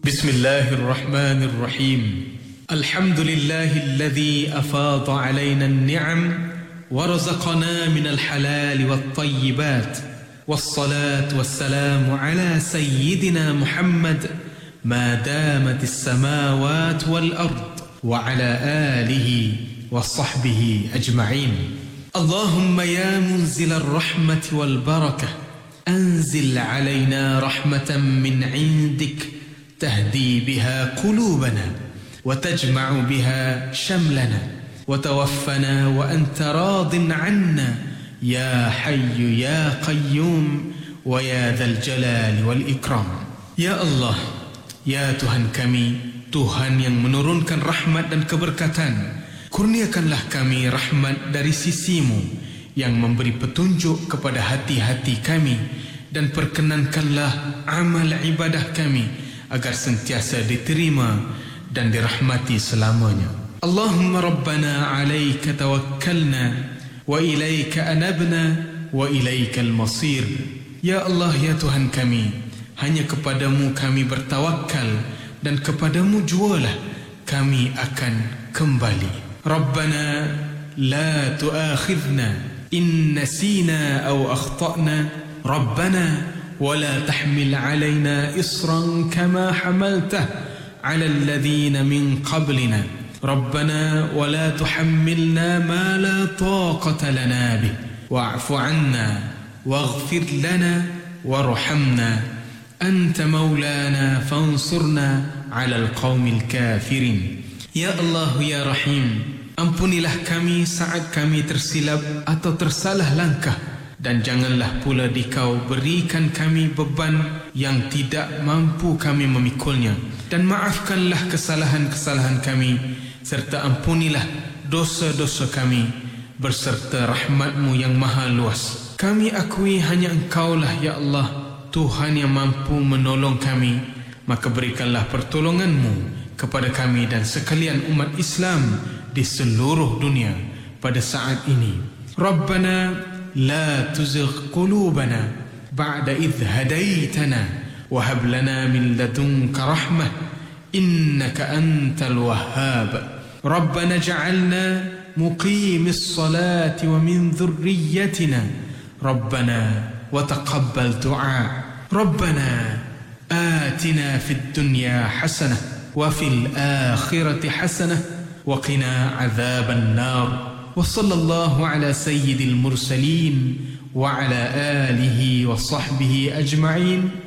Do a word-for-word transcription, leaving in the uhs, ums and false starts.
بسم الله الرحمن الرحيم الحمد لله الذي أفاض علينا النعم ورزقنا من الحلال والطيبات والصلاة والسلام على سيدنا محمد ما دامت السماوات والأرض وعلى آله وصحبه أجمعين. اللهم يا منزل الرحمة والبركة أنزل علينا رحمة من عندك تهدي بها قلوبنا وتجمع بها شملنا وتوفنا وأنت راض عنا يا حي يا قيوم ويا ذا الجلال والإكرام. Ya Allah, ya Tuhan kami, Tuhan yang menurunkan rahmat dan keberkatan, kurniakanlah kami rahmat dari sisimu yang memberi petunjuk kepada hati-hati kami, dan perkenankanlah amal ibadah kami agar sentiasa diterima dan dirahmati selamanya. Allahumma Rabbana alaika tawakkalna wa ilaika anabna wa ilaikal masir. Ya Allah, ya Tuhan kami, hanya kepadamu kami bertawakal dan kepadamu jualah kami akan kembali. Rabbana la tu'akhidna in nasina aw akhtana. Rabbana ولا تحمل علينا إصرا كما حملته على الذين من قبلنا. ربنا ولا تحملنا ما لا طاقة لنا به واعف عنا واغفر لنا وارحمنا أنت مولانا فانصرنا على القوم الكافرين. Ya Allah, ya Rahim, ampunilah kami saat kami tersilap atau tersalah langkah, dan janganlah pula Dikau berikan kami beban yang tidak mampu kami memikulnya. Dan maafkanlah kesalahan-kesalahan kami, serta ampunilah dosa-dosa kami, berserta rahmat-Mu yang maha luas. Kami akui hanya Engkaulah, ya Allah, Tuhan yang mampu menolong kami. Maka berikanlah pertolongan-Mu kepada kami dan sekalian umat Islam di seluruh dunia pada saat ini. Rabbana لا تزغ قلوبنا بعد إذ هديتنا وهب لنا من لدنك رحمة إنك أنت الوهاب. ربنا اجعلنا مقيم الصلاة ومن ذريتنا ربنا وتقبل دعاء. ربنا آتنا في الدنيا حسنة وفي الآخرة حسنة وقنا عذاب النار. وصلى الله على سيد المرسلين وعلى آله وصحبه أجمعين.